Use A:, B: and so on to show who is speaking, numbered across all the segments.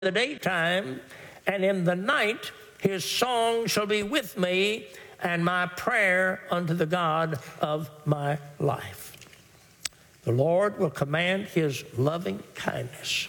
A: the daytime, and in the night his song shall be with me, and my prayer unto the God of my life. The Lord will command his loving kindness.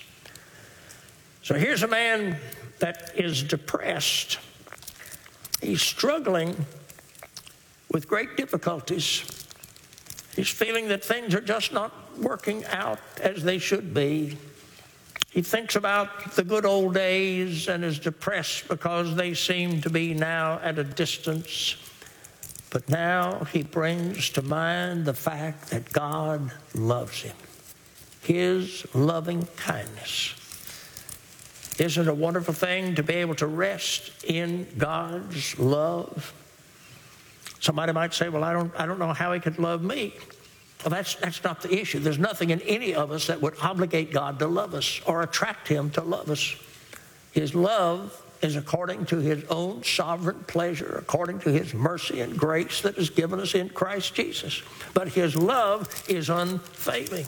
A: So here's a man that is depressed. He's struggling with great difficulties. He's feeling that things are just not working out as they should be. He thinks about the good old days and is depressed because they seem to be now at a distance. But now he brings to mind the fact that God loves him. His loving kindness. Isn't it a wonderful thing to be able to rest in God's love? Somebody might say, well, I don't know how he could love me. Well, that's not the issue. There's nothing in any of us that would obligate God to love us or attract him to love us. His love is according to his own sovereign pleasure, according to his mercy and grace that is given us in Christ Jesus. But his love is unfailing.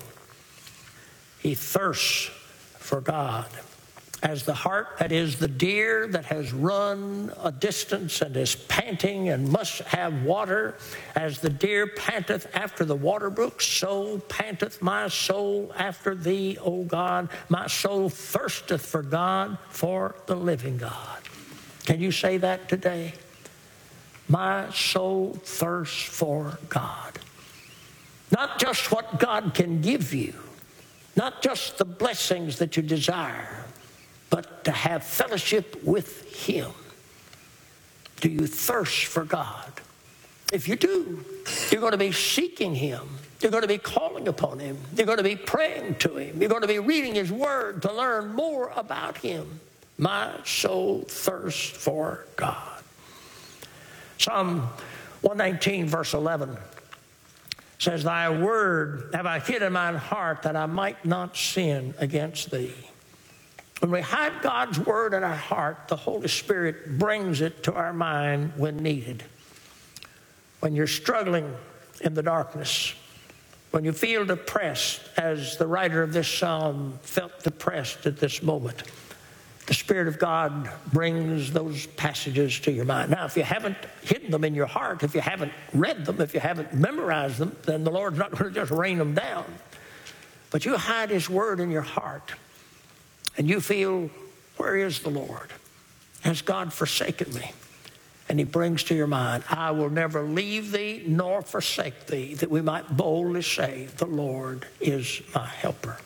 A: He thirsts for God. As the hart that is the deer that has run a distance and is panting and must have water, as the deer panteth after the water brook, so panteth my soul after thee, O God. My soul thirsteth for God, for the living God. Can you say that today? My soul thirsts for God. Not just what God can give you, not just the blessings that you desire, but to have fellowship with him. Do you thirst for God? If you do, you're going to be seeking him. You're going to be calling upon him. You're going to be praying to him. You're going to be reading his word to learn more about him. My soul thirsts for God. Psalm 119, verse 11 says, Thy word have I hid in mine heart that I might not sin against thee. When we hide God's word in our heart, the Holy Spirit brings it to our mind when needed. When you're struggling in the darkness, when you feel depressed, as the writer of this psalm felt depressed at this moment, the Spirit of God brings those passages to your mind. Now, if you haven't hidden them in your heart, if you haven't read them, if you haven't memorized them, then the Lord's not going to just rain them down. But you hide his word in your heart. And you feel, where is the Lord? Has God forsaken me? And he brings to your mind, I will never leave thee nor forsake thee, that we might boldly say, the Lord is my helper.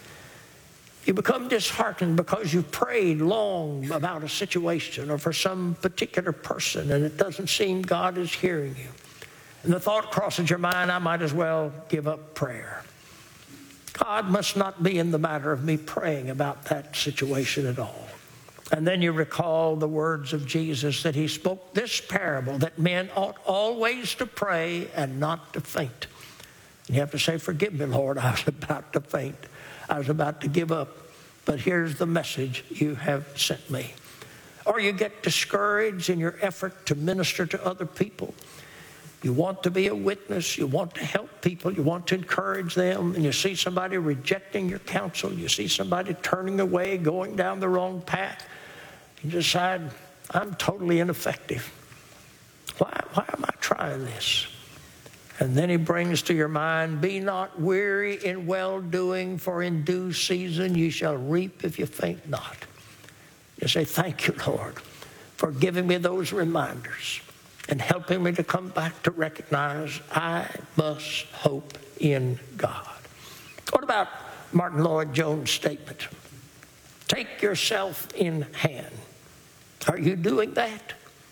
A: You become disheartened because you've prayed long about a situation or for some particular person, and it doesn't seem God is hearing you. And the thought crosses your mind, I might as well give up prayer. God must not be in the matter of me praying about that situation at all. And then you recall the words of Jesus that he spoke this parable, that men ought always to pray and not to faint. And you have to say, forgive me, Lord, I was about to faint. I was about to give up. But here's the message you have sent me. Or you get discouraged in your effort to minister to other people. You want to be a witness. You want to help people. You want to encourage them. And you see somebody rejecting your counsel. You see somebody turning away, going down the wrong path. You decide, I'm totally ineffective. Why am I trying this? And then he brings to your mind, be not weary in well-doing, for in due season you shall reap if you faint not. You say, thank you, Lord, for giving me those reminders and helping me to come back to recognize I must hope in God. What about Martin Lloyd-Jones' statement? Take yourself in hand. Are you doing that?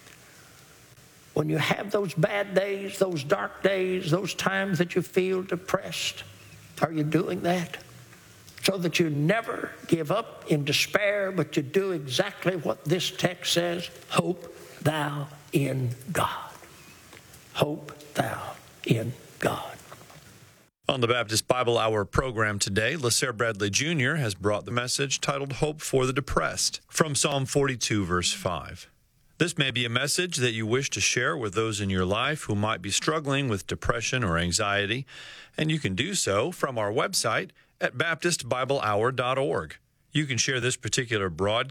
A: When you have those bad days, those dark days, those times that you feel depressed, are you doing that? So that you never give up in despair, but you do exactly what this text says, hope thou in God. Hope thou in God.
B: On the Baptist Bible Hour program today, LaSare Bradley Jr. has brought the message titled Hope for the Depressed from Psalm 42, verse 5. This may be a message that you wish to share with those in your life who might be struggling with depression or anxiety, and you can do so from our website at baptistbiblehour.org. You can share this particular broadcast